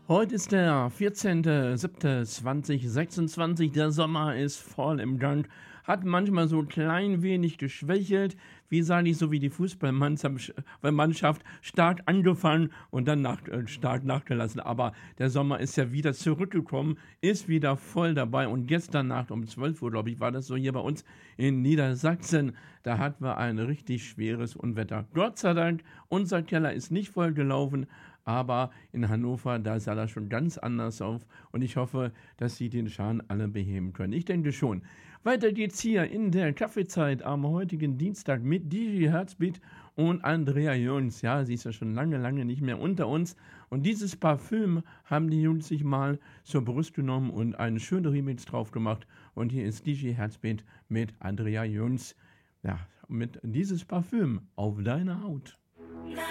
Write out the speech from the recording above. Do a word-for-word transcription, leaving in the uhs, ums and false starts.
Heute ist der vierzehnter siebter zweitausendsechsundzwanzig. Der Sommer ist voll im Gang. Hat manchmal so klein wenig geschwächelt. Wie sage ich, so wie die Fußballmannschaft äh, Mannschaft stark angefangen und dann nach, äh, stark nachgelassen. Aber der Sommer ist ja wieder zurückgekommen, ist wieder voll dabei. Und gestern Nacht um zwölf Uhr, glaube ich, war das so hier bei uns in Niedersachsen. Da hatten wir ein richtig schweres Unwetter. Gott sei Dank, unser Keller ist nicht voll gelaufen. Aber in Hannover, da sah das schon ganz anders auf. Und ich hoffe, dass Sie den Schaden alle beheben können. Ich denke schon. Weiter geht's hier in der Kaffeezeit am heutigen Dienstag mit D J Herzbeat und Andrea Jones. Ja, sie ist ja schon lange, lange nicht mehr unter uns. Und dieses Parfüm haben die Jungs sich mal zur Brust genommen und einen schönen Remix drauf gemacht. Und hier ist D J Herzbeat mit Andrea Jones. Ja, mit dieses Parfüm auf deiner Haut.